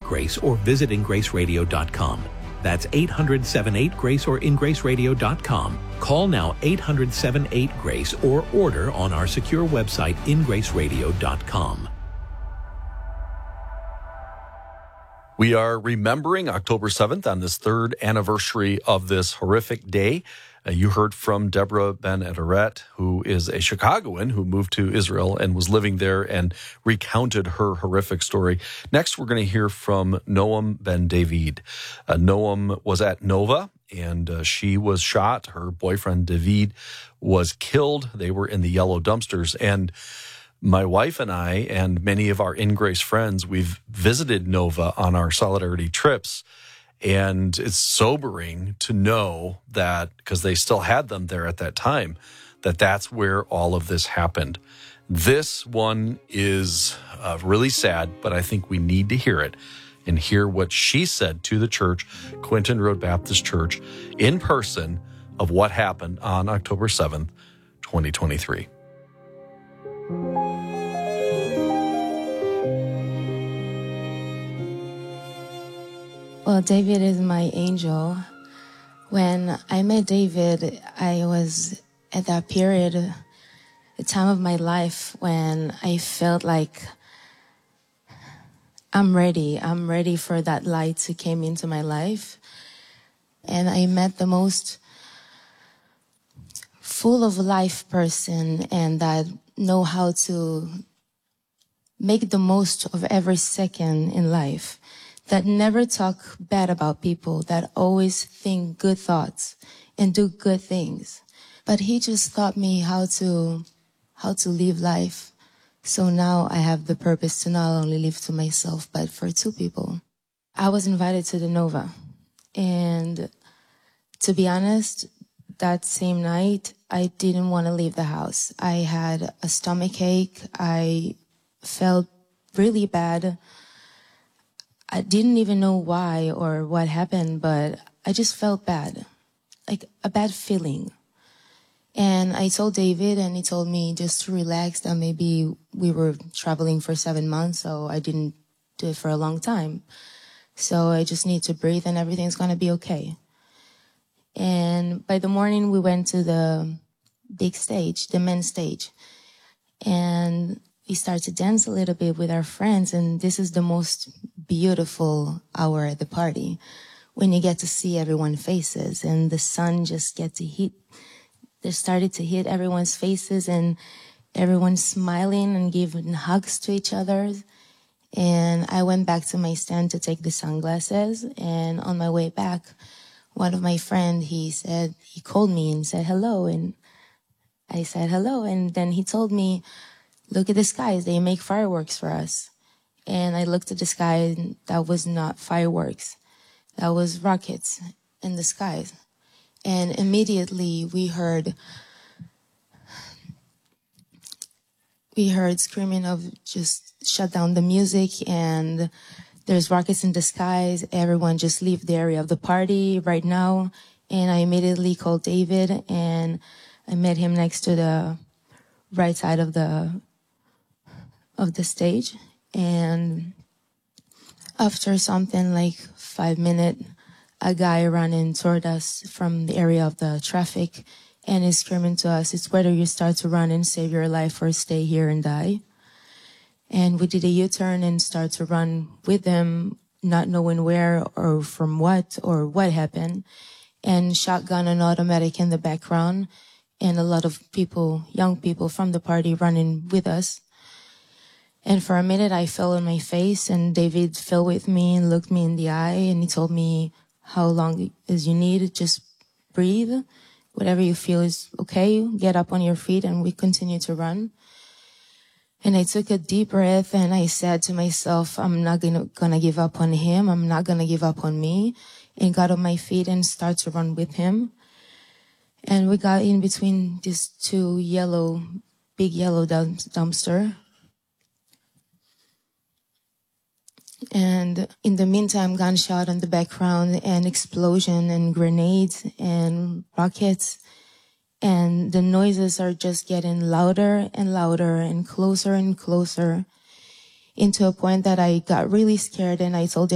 800-78-GRACE or visit ingraceradio.com. That's 800-78-GRACE or ingraceradio.com. Call now 800-78-GRACE or order on our secure website ingraceradio.com. We are remembering October 7th on this third anniversary of this horrific day. You heard from Deborah Ben Ederet, who is a Chicagoan who moved to Israel and was living there and recounted her horrific story. Next, we're going to hear from Noam Ben David. Noam was at Nova, and she was shot. Her boyfriend, David, was killed. They were in the yellow dumpsters. And my wife and I and many of our In Grace friends, we've visited Nova on our solidarity trips. And it's sobering to know that, because they still had them there at that time, that that's where all of this happened. This one is really sad, but I think we need to hear it and hear what she said to the church, Quinton Road Baptist Church, in person of what happened on October 7th, 2023. Well, David is my angel. When I met David, I was at that period, a time of my life when I felt like I'm ready. I'm ready for that light to come into my life. And I met the most full of life person and that know how to make the most of every second in life, that never talk bad about people, that always think good thoughts and do good things. But he just taught me how to live life. So now I have the purpose to not only live to myself, but for two people. I was invited to the Nova. And to be honest, that same night, I didn't want to leave the house. I had a stomach ache. I felt really bad. I didn't even know why or what happened, but I just felt bad, like a bad feeling. And I told David, and he told me just to relax, that maybe we were traveling for 7 months, so I didn't do it for a long time. So I just need to breathe and everything's going to be okay. And by the morning, we went to the big stage, the men's stage. And we started to dance a little bit with our friends, and this is the most beautiful hour at the party, when you get to see everyone's faces and the sun just started to hit everyone's faces and everyone's smiling and giving hugs to each other. And I went back to my stand to take the sunglasses, and on my way back, one of my friends, he called me and said hello, and I said hello, and then he told me, look at the skies, they make fireworks for us. And I looked at the sky, and that was not fireworks. That was rockets in the skies. And immediately we heard screaming of just shut down the music, and there's rockets in the skies. Everyone just leave the area of the party right now. And I immediately called David, and I met him next to the right side of the stage. And after something like 5 minutes, a guy running toward us from the area of the traffic and is screaming to us, it's whether you start to run and save your life or stay here and die. And we did a U-turn and start to run with them, not knowing where or from what or what happened. And shotgun and automatic in the background, and a lot of people, young people from the party running with us. And for a minute, I fell on my face, and David fell with me and looked me in the eye, and he told me, how long as you need, just breathe. Whatever you feel is okay. Get up on your feet, and we continue to run. And I took a deep breath, and I said to myself, I'm not gonna give up on him. I'm not gonna give up on me. And got on my feet and started to run with him. And we got in between these two big yellow dumpster. And in the meantime, gunshot in the background and explosion and grenades and rockets. And the noises are just getting louder and louder and closer into a point that I got really scared, and I told